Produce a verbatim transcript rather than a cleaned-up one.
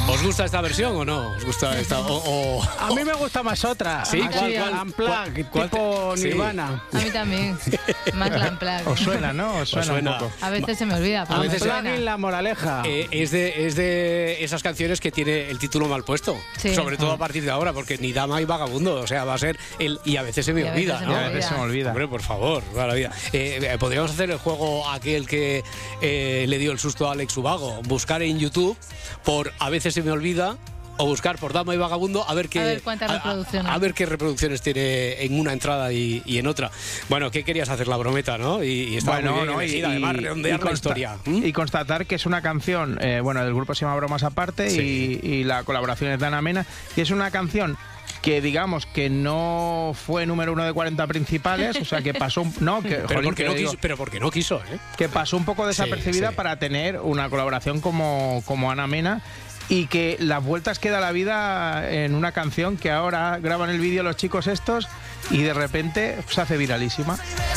¿Os gusta esta versión o no? ¿Os gusta esta? O, o... A mí me gusta más otra. ¿Sí? ¿Cuál, cuál? Unplugged, tipo sí. Nirvana. A mí también. Más la Unplugged. Os suena, ¿no? Os suena, Os suena. un poco. A veces se me olvida. A veces Unplugged, la moraleja. Eh, es, de, es de esas canciones que tiene el título mal puesto. Sí. Sobre todo a partir de ahora, porque ni dama y vagabundo. O sea, va a ser el. Y a veces se me Y a olvida, veces se ¿no? me A veces se me olvida. Hombre, por favor, toda la vida. Eh, podríamos hacer el juego aquel que eh, le dio el susto a Alex Ubago. Buscar en YouTube por A veces se me olvida. O buscar por Dama y Vagabundo a ver qué, A ver cuántas reproducciones. A, a ver qué reproducciones tiene en una entrada y, y en otra. Bueno, ¿qué querías hacer? La brometa, ¿no? Y, y estaba Bueno, muy bien no, elegida, y, además, y redondear la consta- historia. ¿Mm? Y constatar que es una canción, eh, bueno, el grupo se llama Bromas Aparte, Sí. y, y la colaboración es de Ana Mena, y es una canción que digamos que no fue número uno de cuarenta principales, o sea que pasó un, no, que, Pero, jolín, porque que no digo, quiso, pero porque no quiso, ¿eh? que pasó un poco desapercibida Sí, sí. para tener una colaboración como, como Ana Mena, y que las vueltas que da la vida en una canción que ahora graban el vídeo los chicos estos y de repente se hace viralísima.